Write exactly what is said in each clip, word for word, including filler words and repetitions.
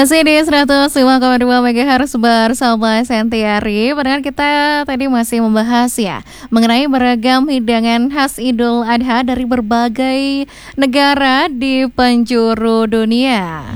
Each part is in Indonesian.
Masih di seratus lima koma dua megahertz bersama Sentiari. Padahal kita tadi masih membahas ya mengenai beragam hidangan khas Idul Adha dari berbagai negara di penjuru dunia.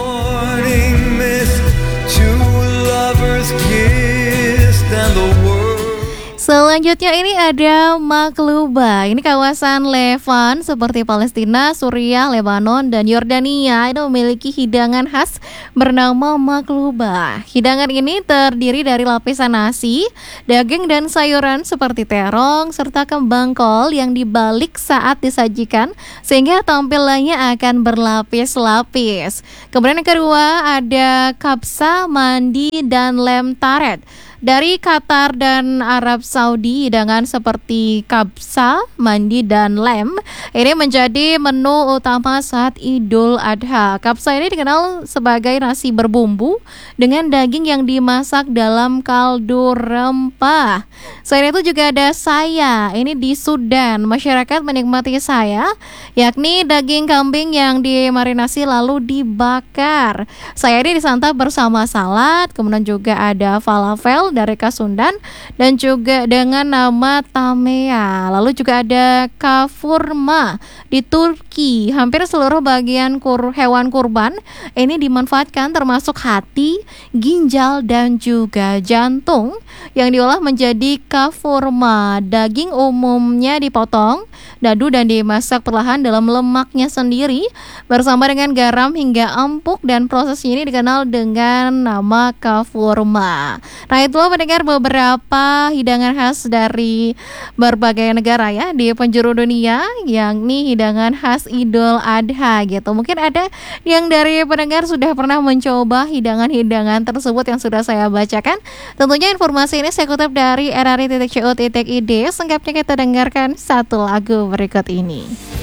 Morning mist, two lovers kissed and the world. Selanjutnya ini ada Makluba. Ini kawasan Levant seperti Palestina, Suriah, Lebanon, dan Yordania itu memiliki hidangan khas bernama Makluba. Hidangan ini terdiri dari lapisan nasi, daging dan sayuran seperti terong, serta kembang kol yang dibalik saat disajikan sehingga tampilannya akan berlapis-lapis. Kemudian yang kedua ada kabsa, mandi, dan lem taret. Dari Qatar dan Arab Saudi, hidangan seperti kabsa, mandi, dan lem ini menjadi menu utama saat Idul Adha. Kabsa ini dikenal sebagai nasi berbumbu dengan daging yang dimasak dalam kaldu rempah. Selain itu juga ada saya. Ini di Sudan, masyarakat menikmati saya, yakni daging kambing yang dimarinasi lalu dibakar. Saya ini disantap bersama salad, kemudian juga ada falafel dari Kasundan dan juga dengan nama tamea. Lalu juga ada kafurma di Turki. Hampir seluruh bagian kur, hewan kurban ini dimanfaatkan termasuk hati, ginjal dan juga jantung yang diolah menjadi kafurma. Daging umumnya dipotong dadu dan dimasak perlahan dalam lemaknya sendiri bersama dengan garam hingga empuk, dan prosesnya ini dikenal dengan nama kafurma. Nah, itulah mendengar beberapa hidangan khas dari berbagai negara ya di penjuru dunia, yakni hidangan khas Idul Adha gitu. Mungkin ada yang dari pendengar sudah pernah mencoba hidangan-hidangan tersebut yang sudah saya bacakan. Tentunya informasi ini saya kutip dari r r i titik co titik i d. Sengkapnya kita dengarkan satu lagu berikut ini.